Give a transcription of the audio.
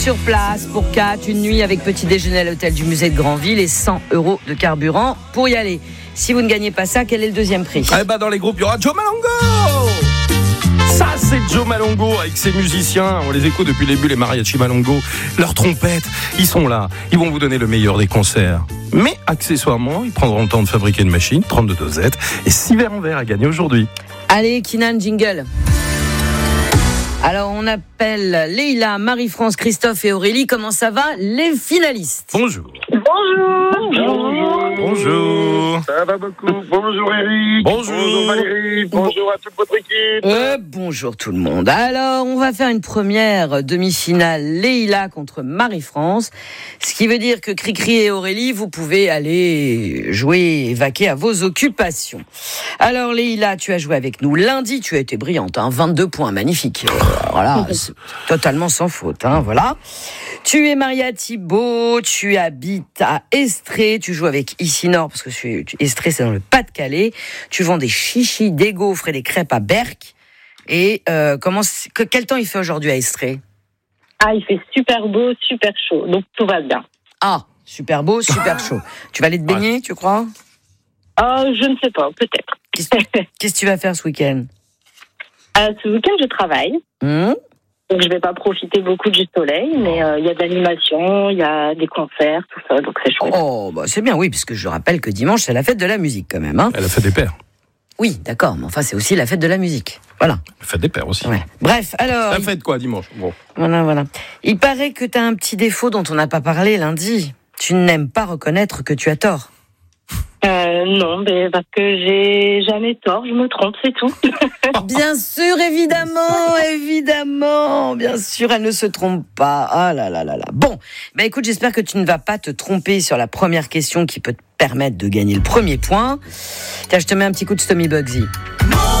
Sur place pour 4, une nuit avec petit déjeuner à l'hôtel du musée de Granville et 100 € de carburant pour y aller. Si vous ne gagnez pas ça, quel est le deuxième prix ? Dans les groupes, il y aura Joe Malongo. Ça, c'est Joe Malongo avec ses musiciens. On les écoute depuis le début, les mariachis Malongo. Leurs trompettes, ils sont là. Ils vont vous donner le meilleur des concerts. Mais accessoirement, ils prendront le temps de fabriquer une machine, 32 dosettes et 6 verres en verre à gagner aujourd'hui. Allez, Kinan, jingle. Alors, on appelle Leïla, Marie-France, Christophe et Aurélie. Comment ça va, les finalistes ? Bonjour. Bonjour. Ça va beaucoup. Bonjour Eric. Bonjour Valérie. Bonjour à toute votre équipe. Bonjour tout le monde. Alors, on va faire une première demi-finale Leïla contre Marie-France. Ce qui veut dire que Cricri et Aurélie, vous pouvez aller jouer et vaquer à vos occupations. Alors Leïla, tu as joué avec nous lundi. Tu as été brillante, 22 points, magnifique. Voilà, c'est totalement sans faute. Voilà. Tu es mariée à Thibaut, tu habites à Estrée, tu joues avec Ici-Nord, parce que Estrée, c'est dans le Pas-de-Calais. Tu vends des chichis, des gaufres et des crêpes à Berck. Et quel temps il fait aujourd'hui à Estrée ? Il fait super beau, super chaud, donc tout va bien. Super beau, super chaud. Tu vas aller te baigner, tu crois ? Je ne sais pas, peut-être. Qu'est-ce que tu vas faire ce week-end ? Ce week-end, je travaille. Donc, je vais pas profiter beaucoup du soleil, mais il y a de l'animation, il y a des concerts, tout ça, donc c'est chouette. C'est bien, oui, puisque je rappelle que dimanche, c'est la fête de la musique, quand même. Elle a fait des pères. Oui, d'accord, mais enfin, c'est aussi la fête de la musique. Voilà. La fête des pères aussi. Ouais. Bref, alors... La fête quoi, dimanche ? Bon. Voilà. Il paraît que tu as un petit défaut dont on n'a pas parlé lundi. Tu n'aimes pas reconnaître que tu as tort. Non, mais parce que j'ai jamais tort, je me trompe, c'est tout. Bien sûr, évidemment, bien sûr, elle ne se trompe pas. Ah là. Bon, écoute, j'espère que tu ne vas pas te tromper sur la première question qui peut te permettre de gagner le premier point. Tiens, je te mets un petit coup de Stomy Bugsy.